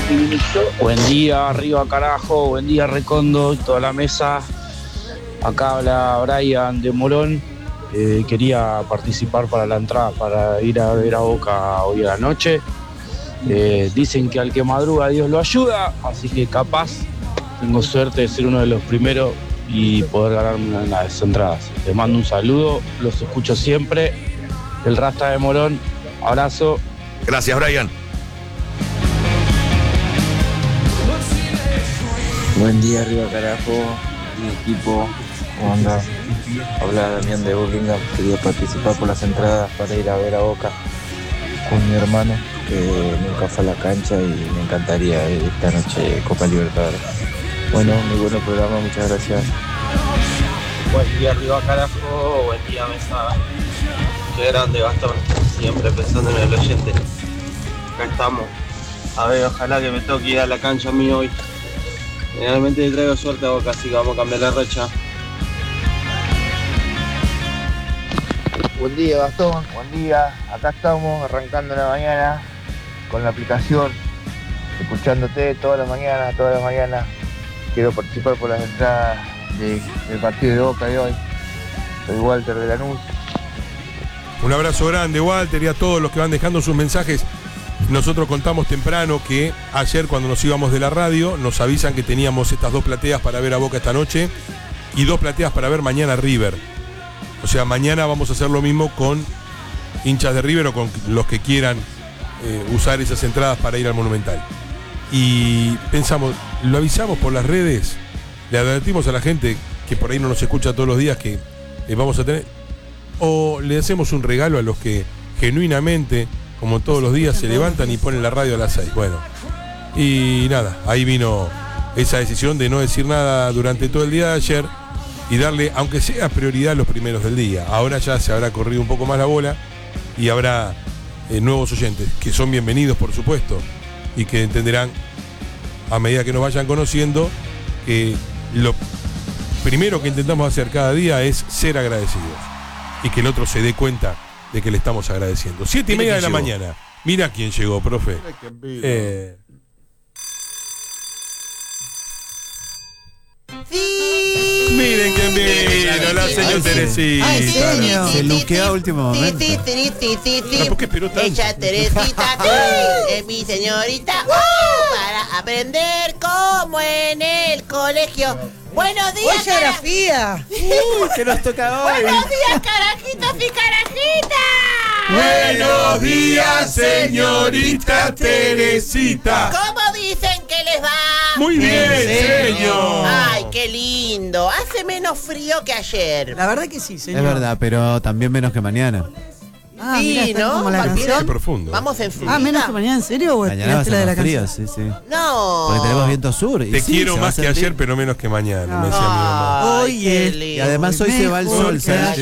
Buen día, arriba carajo, buen día Recondo y toda la mesa. Acá habla Brian de Morón. Quería participar para la entrada, para ir a ver a Boca hoy a la noche. Dicen que al que madruga Dios lo ayuda, así que capaz tengo suerte de ser uno de los primeros y poder ganarme una de las entradas. Les mando un saludo, los escucho siempre. El Rasta de Morón, abrazo. Gracias, Brian. Buen día, arriba carajo, mi equipo, ¿cómo anda? Habla Damián de Burlingame, quería participar por las entradas para ir a ver a Boca con mi hermano, que nunca fue a la cancha y me encantaría ir esta noche Copa Libertadores. Bueno, muy bueno programa, muchas gracias. Buen día, arriba carajo, buen día, mesa. Qué grande, Gastón, siempre pensando en el oyente. Acá estamos. A ver, ojalá que me toque ir a la cancha a mí hoy. Generalmente le traigo suerte a Boca, así que vamos a cambiar la racha. Buen día, Gastón, buen día. Acá estamos arrancando la mañana con la aplicación, escuchándote toda la mañana. Quiero participar por las entradas del partido de Boca de hoy. Soy Walter de Lanús. Un abrazo grande, Walter, y a todos los que van dejando sus mensajes. Nosotros contamos temprano que ayer, cuando nos íbamos de la radio, nos avisan que teníamos estas 2 plateas para ver a Boca esta noche y 2 plateas para ver mañana River. O sea, mañana vamos a hacer lo mismo con hinchas de River o con los que quieran usar esas entradas para ir al Monumental. Y pensamos, lo avisamos por las redes, le advertimos a la gente que por ahí no nos escucha todos los días que vamos a tener, o le hacemos un regalo a los que genuinamente, como todos los días, se levantan y ponen la radio a las 6. Bueno, y nada, ahí vino esa decisión de no decir nada durante todo el día de ayer y darle, aunque sea prioridad, los primeros del día. Ahora ya se habrá corrido un poco más la bola y habrá nuevos oyentes, que son bienvenidos, por supuesto, y que entenderán, a medida que nos vayan conociendo, que lo primero que intentamos hacer cada día es ser agradecidos y que el otro se dé cuenta de que le estamos agradeciendo. 7:30 de la mañana. Mira quién llegó, profe. Miren quién vino, la señora Teresita. Ay, señor. Se luquea a último momento. ¿Por qué esperó tanto? Ella Teresita es mi señorita para aprender como en el colegio. Buenos días, geografía! ¿Qué nos toca hoy? Buenos días, carajitos y carajitas. Buenos días, señorita Teresita. ¿Cómo dicen que les va? Muy bien, señor. Ay, qué lindo. Hace menos frío que ayer. La verdad que sí, señor. Es verdad, pero también menos que mañana. Ah, sí, mira, está ¿no? como la Qué canción. profundo. Vamos en frío. Menos que mañana, ¿en serio? ¿O Mañana va a esperaste la ser de la más frío, canción? sí, sí. No. Porque tenemos viento sur. Y Te sí, quiero se va a más que sentir. ayer, pero menos que mañana, me decía mi mamá. Ay, Hoy qué es- lindo. Y además hoy se va el sol, ¿sabes?